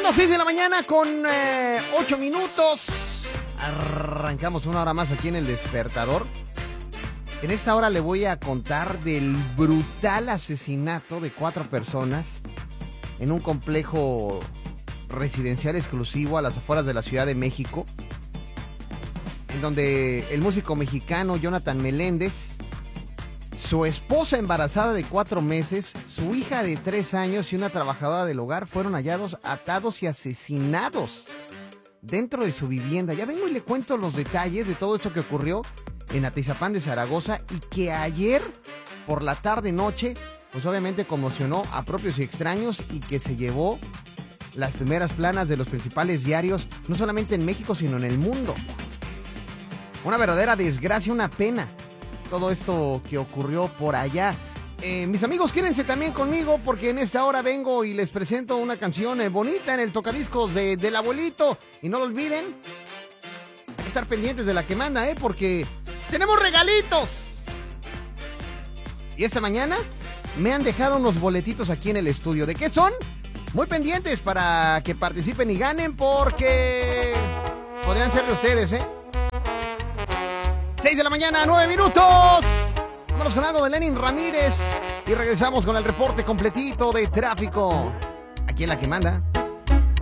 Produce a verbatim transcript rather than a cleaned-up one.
Llegando a seis de la mañana con eh, ocho minutos. Arrancamos una hora más aquí en El Despertador. En esta hora le voy a contar del brutal asesinato de cuatro personas en un complejo residencial exclusivo a las afueras de la Ciudad de México, en donde el músico mexicano Jonathan Meléndez, su esposa embarazada de cuatro meses, su hija de tres años y una trabajadora del hogar fueron hallados atados y asesinados dentro de su vivienda. Ya vengo y le cuento los detalles de todo esto que ocurrió en Atizapán de Zaragoza y que ayer por la tarde-noche, pues obviamente conmocionó a propios y extraños y que se llevó las primeras planas de los principales diarios, no solamente en México, sino en el mundo. Una verdadera desgracia, una pena, todo esto que ocurrió por allá. Eh, mis amigos, quédense también conmigo porque en esta hora vengo y les presento una canción eh, bonita en el tocadiscos de, del abuelito. Y no lo olviden, hay que estar pendientes de la que manda, ¿eh? Porque tenemos regalitos. Y esta mañana me han dejado unos boletitos aquí en el estudio. ¿De qué son? Muy pendientes para que participen y ganen porque podrían ser de ustedes, ¿eh? seis de la mañana, nueve minutos. Vámonos con algo de Lenin Ramírez y regresamos con el reporte completito de tráfico. Aquí en La Que Manda.